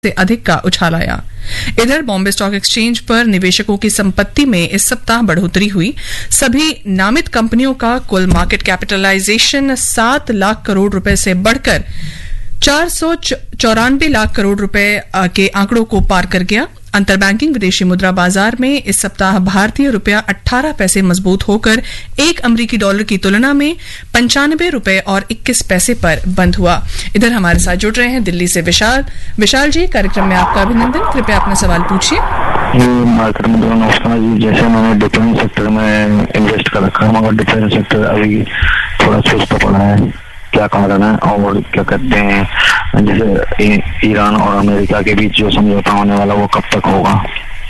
से अधिक का उछाल आया। इधर बॉम्बे स्टॉक एक्सचेंज पर निवेशकों की संपत्ति में इस सप्ताह बढ़ोतरी हुई। सभी नामित कंपनियों का कुल मार्केट कैपिटलाइजेशन 7 लाख करोड़ रुपए से बढ़कर 494 लाख करोड़ रुपए के आंकड़ों को पार कर गया। अंतरबैंकिंग विदेशी मुद्रा बाजार में इस सप्ताह भारतीय रुपया 18 पैसे मजबूत होकर एक अमेरिकी डॉलर की तुलना में 95 रुपए और 21 पैसे पर बंद हुआ। इधर हमारे साथ जुड़ रहे हैं दिल्ली से विशाल जी। कार्यक्रम में आपका अभिनंदन। कृपया अपना सवाल पूछिए। मार्केट में नमस्कार जी। जैसे मैंने डिफेंस सेक्टर में इन्वेस्ट कर रखा है, मगर डिफेंस सेक्टर अभी थोड़ा सुस्त पड़ा है, क्या कारण है? और क्या कहते हैं, जैसे ईरान और अमेरिका के बीच जो समझौता होने वाला वो कब तक होगा?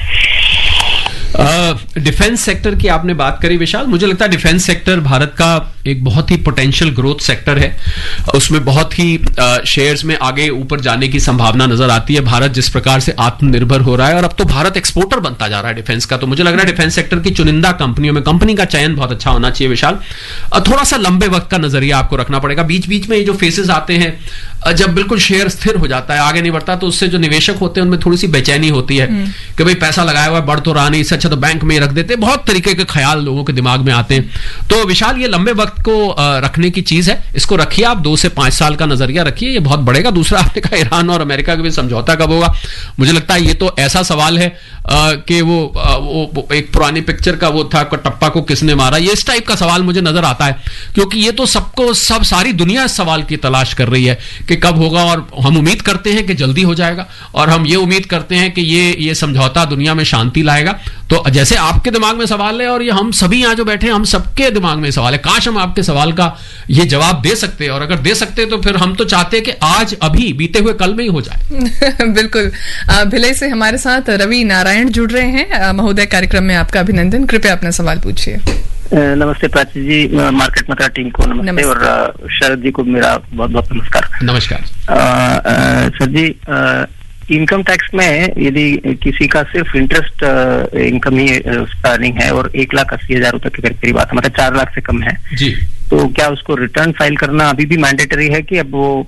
डिफेंस सेक्टर की आपने बात करी विशाल। मुझे लगता है डिफेंस सेक्टर भारत का एक बहुत ही पोटेंशियल ग्रोथ सेक्टर है। उसमें बहुत ही शेयर्स में आगे ऊपर जाने की संभावना नजर आती है। भारत जिस प्रकार से आत्मनिर्भर हो रहा है और अब तो भारत एक्सपोर्टर बनता जा रहा है डिफेंस का, तो मुझे लग रहा है डिफेंस सेक्टर की चुनिंदा कंपनियों में कंपनी का चयन बहुत अच्छा होना चाहिए विशाल। थोड़ा सा लंबे वक्त का नजरिया आपको रखना पड़ेगा। बीच बीच में ये जो फेसेस आते हैं, जब बिल्कुल शेयर स्थिर हो जाता है, आगे नहीं बढ़ता, तो उससे जो निवेशक होते हैं उनमें थोड़ी सी बेचैनी होती है कि भाई पैसा लगाया हुआ बढ़ तो रहा नहीं, इससे अच्छा तो बैंक में रख देते। बहुत तरीके के ख्याल लोगों के दिमाग में आते हैं। तो विशाल, ये लंबे वक्त को रखने की चीज है। इसको रखिए आप, 2 से 5 साल का नजरिया रखिए, ये बहुत बढ़ेगा। दूसरा, आपने कहा ईरान और अमेरिका के बीच समझौता कब होगा? मुझे लगता है ये तो ऐसा सवाल है कि वो एक पुरानी पिक्चर का वो था, कटप्पा को किसने मारा, ये इस टाइप का सवाल मुझे नजर आता है। क्योंकि ये तो सारी दुनिया इस सवाल की तलाश कर रही है कि कब होगा, और हम उम्मीद करते हैं कि जल्दी हो जाएगा, और हम ये उम्मीद करते हैं कि ये समझौता दुनिया में शांति लाएगा। तो जैसे आपके दिमाग में सवाल है, और ये हम सभी यहां जो बैठे हैं, हम सबके दिमाग में सवाल है। काश हम आपके सवाल का ये जवाब दे सकते, और अगर दे सकते तो फिर हम तो चाहते हैं कि आज अभी बीते हुए कल में ही हो जाए। बिल्कुल। भिलाई से हमारे साथ रवि नारायण जुड़ रहे हैं। महोदय, कार्यक्रम में आपका अभिनंदन। कृपया अपना सवाल पूछिए। नमस्ते प्राची जी, मार्केट मता टीम को नमस्ते, और शरद जी को मेरा बहुत बहुत नमस्कार। नमस्कार सर जी, इनकम टैक्स में यदि किसी का सिर्फ इंटरेस्ट इनकम ही अर्निंग है और 1,80,000 रुपए के करीब आता है, मतलब 4 लाख से कम है जी, तो क्या उसको रिटर्न फाइल करना अभी भी मैंडेटरी है कि अब वो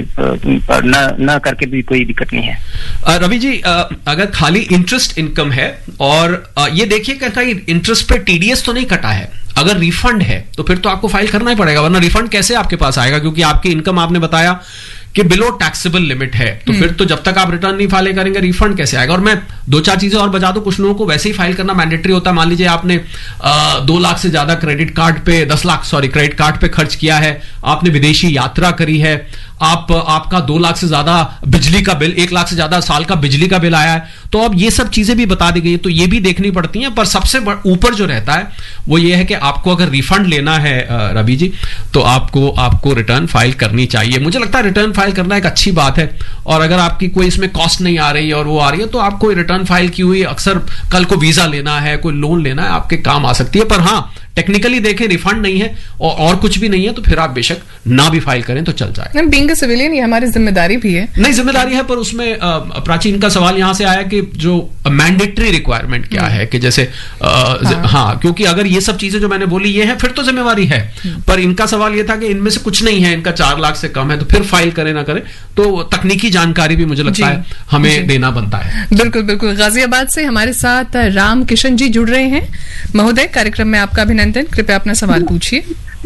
न करके भी कोई दिक्कत नहीं है? रवि जी, अगर खाली इंटरेस्ट इनकम है, और ये देखिए कि कहीं इंटरेस्ट पे टीडीएस तो नहीं कटा है, अगर रिफंड है तो फिर तो आपको फाइल करना ही पड़ेगा, वरना रिफंड कैसे आपके पास आएगा? क्योंकि आपकी इनकम आपने बताया कि बिलो टैक्सेबल लिमिट है, तो फिर तो जब तक आप रिटर्न नहीं फाइल करेंगे रिफंड कैसे आएगा? और मैं 2-4 चीजें और बता दूं, कुछ लोगों को वैसे ही फाइल करना मैंडेटरी होता है। मान लीजिए आपने 2 लाख से ज्यादा क्रेडिट कार्ड पे, 10 लाख क्रेडिट कार्ड पे खर्च किया है, आपने विदेशी यात्रा करी है, आपका 2 लाख से ज्यादा बिजली का बिल, 1 लाख से ज्यादा साल का बिजली का बिल आया है, तो अब ये सब चीजें भी बता दी गई, तो ये भी देखनी पड़ती हैं। पर सबसे ऊपर जो रहता है वो ये है कि आपको अगर रिफंड लेना है रवि जी, तो आपको रिटर्न फाइल करनी चाहिए। मुझे लगता है रिटर्न फाइल करना एक अच्छी बात है, और अगर आपकी कोई इसमें कॉस्ट नहीं आ रही है और वो आ रही है, तो आपको रिटर्न फाइल की हुई, अक्सर कल को वीजा लेना है, कोई लोन लेना है, आपके काम आ सकती है। पर हाँ, टेक्निकली देखें, रिफंड नहीं है और कुछ भी नहीं है, तो फिर आप बेशक ना भी फाइल करें तो चल जाए। बीइंग अ सिविलियन ये हमारी जिम्मेदारी भी है। नहीं, जिम्मेदारी है, पर उसमें प्राचीन का सवाल यहां से आया कि जो मैंडेटरी रिक्वायरमेंट क्या है, कि जैसे हाँ, क्योंकि अगर ये सब चीजें जो मैंने बोली ये है, फिर तो जिम्मेवारी है। पर इनका सवाल ये था कि इनमें से कुछ नहीं है, इनका 4 लाख से कम है, तो फिर फाइल करें ना करें, तो तकनीकी जानकारी भी मुझे लगता है हमें देना बनता है। बिल्कुल बिल्कुल। गाजियाबाद से हमारे साथ राम किशन जी जुड़ रहे हैं। महोदय, कार्यक्रम में आपका अभिनंदन। कृपया अपना सवाल पूछिए।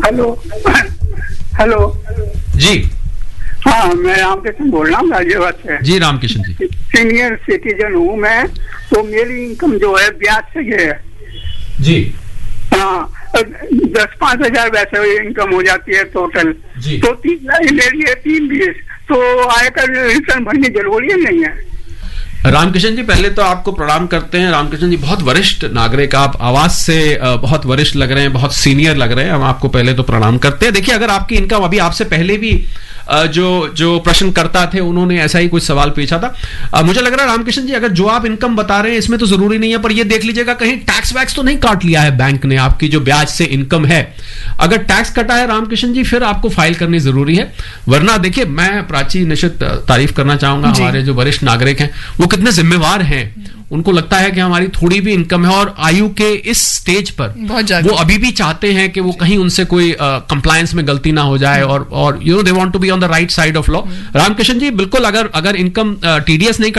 हेलो जी। हाँ, मैं रामकिशन बोल रहा हूँ गाजियाबाद से। जी रामकिशन जी। सीनियर सिटीजन हूँ मैं, तो मेरी इनकम जो है ब्याज से है जी। हाँ, 10-5 हजार वैसे इनकम हो जाती है टोटल, तो 3 मेरी है 3-20, तो आयकर रिटर्न भरनी जरूरी है नहीं है? रामकिशन जी, पहले तो आपको प्रणाम करते हैं। रामकिशन जी बहुत वरिष्ठ नागरिक, आप आवाज से बहुत वरिष्ठ लग रहे हैं, बहुत सीनियर लग रहे हैं, हम आपको पहले तो प्रणाम करते हैं। देखिए, अगर आपकी इनकम, अभी आपसे पहले भी जो प्रश्नकर्ता थे उन्होंने ऐसा ही कुछ सवाल पूछा था। मुझे लग रहा है रामकिशन जी, अगर जो आप इनकम बता रहे हैं इसमें तो जरूरी नहीं है, पर ये देख लीजिएगा कहीं टैक्स वैक्स तो नहीं काट लिया है बैंक ने आपकी जो ब्याज से इनकम है। अगर टैक्स कटा है रामकिशन जी, फिर आपको फाइल करनी जरूरी है, वरना देखिए, मैं प्राची निश्चित तारीफ करना चाहूंगा हमारे जो वरिष्ठ नागरिक हैं, वो कितने जिम्मेवार हैं। उनको लगता है कि हमारी थोड़ी भी इनकम है, और आयु के इस स्टेज पर वो अभी भी चाहते हैं कि वो कहीं उनसे कोई कंप्लायंस में गलती ना हो जाए, और they want to be on the right side of law. Ramkishan जी, बिल्कुल, अगर इनकम टीडीएस नहीं